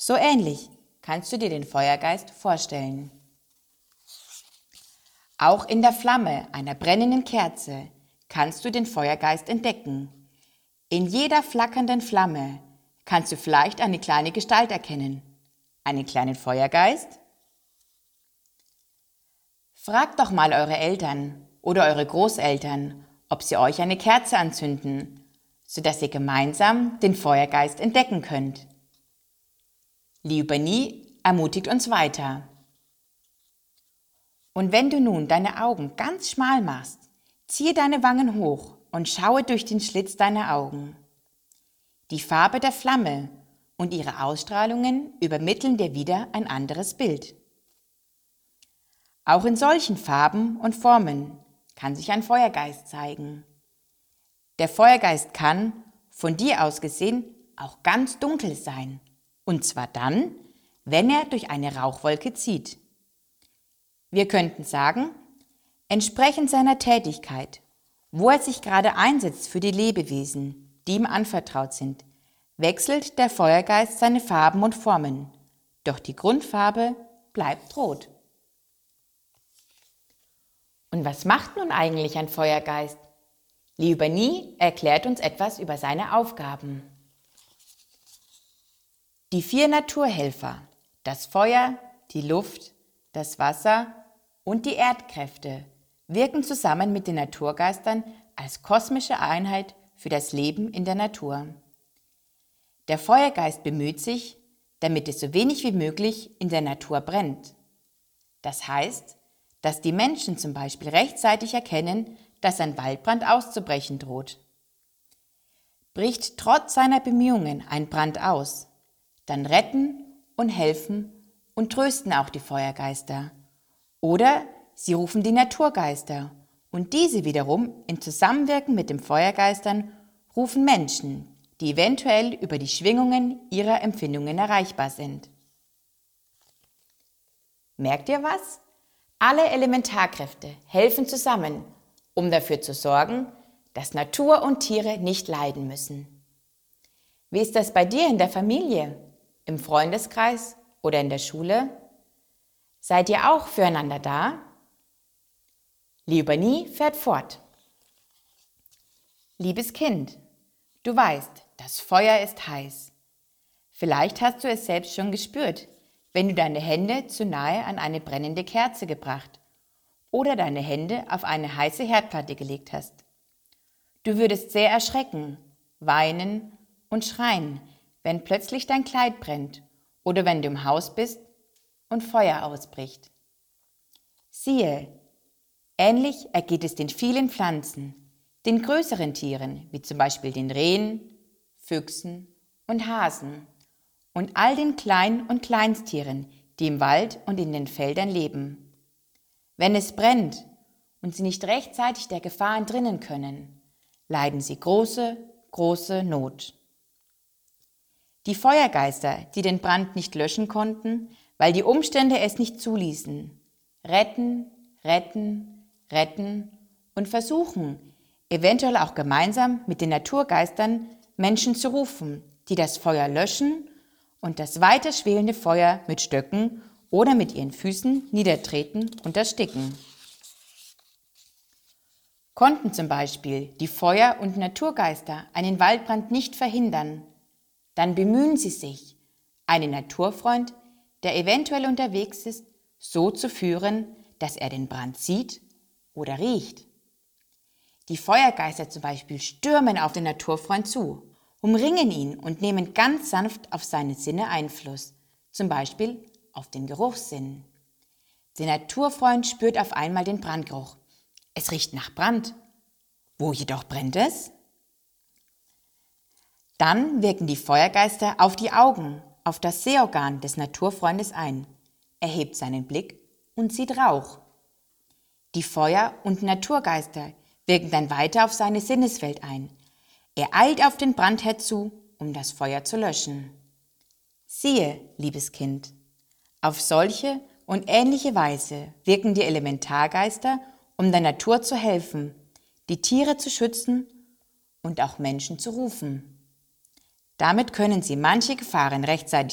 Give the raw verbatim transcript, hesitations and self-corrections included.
So ähnlich kannst du dir den Feuergeist vorstellen. Auch in der Flamme einer brennenden Kerze kannst du den Feuergeist entdecken. In jeder flackernden Flamme kannst du vielleicht eine kleine Gestalt erkennen. Einen kleinen Feuergeist? Fragt doch mal eure Eltern oder eure Großeltern, ob sie euch eine Kerze anzünden, sodass ihr gemeinsam den Feuergeist entdecken könnt. Liu Bernyi ermutigt uns weiter. Und wenn du nun deine Augen ganz schmal machst, ziehe deine Wangen hoch und schaue durch den Schlitz deiner Augen. Die Farbe der Flamme und ihre Ausstrahlungen übermitteln dir wieder ein anderes Bild. Auch in solchen Farben und Formen kann sich ein Feuergeist zeigen. Der Feuergeist kann, von dir aus gesehen, auch ganz dunkel sein. Und zwar dann, wenn er durch eine Rauchwolke zieht. Wir könnten sagen, entsprechend seiner Tätigkeit, wo er sich gerade einsetzt für die Lebewesen, die ihm anvertraut sind, wechselt der Feuergeist seine Farben und Formen, doch die Grundfarbe bleibt rot. Und was macht nun eigentlich ein Feuergeist? Liu Bernyi erklärt uns etwas über seine Aufgaben. Die vier Naturhelfer, das Feuer, die Luft, das Wasser und die Erdkräfte, wirken zusammen mit den Naturgeistern als kosmische Einheit für das Leben in der Natur. Der Feuergeist bemüht sich, damit es so wenig wie möglich in der Natur brennt. Das heißt, dass die Menschen zum Beispiel rechtzeitig erkennen, dass ein Waldbrand auszubrechen droht. Bricht trotz seiner Bemühungen ein Brand aus, dann retten und helfen und trösten auch die Feuergeister. Oder sie rufen die Naturgeister und diese wiederum in Zusammenwirken mit den Feuergeistern rufen Menschen, die eventuell über die Schwingungen ihrer Empfindungen erreichbar sind. Merkt ihr was? Alle Elementarkräfte helfen zusammen, um dafür zu sorgen, dass Natur und Tiere nicht leiden müssen. Wie ist das bei dir in der Familie, im Freundeskreis oder in der Schule? Seid ihr auch füreinander da? Liu Bernyi fährt fort. Liebes Kind, du weißt, das Feuer ist heiß. Vielleicht hast du es selbst schon gespürt, wenn du deine Hände zu nahe an eine brennende Kerze gebracht oder deine Hände auf eine heiße Herdplatte gelegt hast. Du würdest sehr erschrecken, weinen und schreien, wenn plötzlich dein Kleid brennt oder wenn du im Haus bist und Feuer ausbricht. Siehe, ähnlich ergeht es den vielen Pflanzen, den größeren Tieren, wie zum Beispiel den Rehen, Füchsen und Hasen und all den Klein- und Kleinstieren, die im Wald und in den Feldern leben. Wenn es brennt und sie nicht rechtzeitig der Gefahr entrinnen können, leiden sie große, große Not. Die Feuergeister, die den Brand nicht löschen konnten, weil die Umstände es nicht zuließen, retten, retten, retten und versuchen, eventuell auch gemeinsam mit den Naturgeistern Menschen zu rufen, die das Feuer löschen und das weiter schwelende Feuer mit Stöcken oder mit ihren Füßen niedertreten und ersticken. Konnten zum Beispiel die Feuer- und Naturgeister einen Waldbrand nicht verhindern, dann bemühen sie sich, einen Naturfreund, der eventuell unterwegs ist, so zu führen, dass er den Brand sieht oder riecht. Die Feuergeister zum Beispiel stürmen auf den Naturfreund zu, umringen ihn und nehmen ganz sanft auf seine Sinne Einfluss, zum Beispiel auf den Geruchssinn. Der Naturfreund spürt auf einmal den Brandgeruch. Es riecht nach Brand. Wo jedoch brennt es? Dann wirken die Feuergeister auf die Augen, auf das Sehorgan des Naturfreundes ein. Er hebt seinen Blick und sieht Rauch. Die Feuer- und Naturgeister wirken dann weiter auf seine Sinneswelt ein. Er eilt auf den Brandherd zu, um das Feuer zu löschen. Siehe, liebes Kind, auf solche und ähnliche Weise wirken die Elementargeister, um der Natur zu helfen, die Tiere zu schützen und auch Menschen zu rufen. Damit können sie manche Gefahren rechtzeitig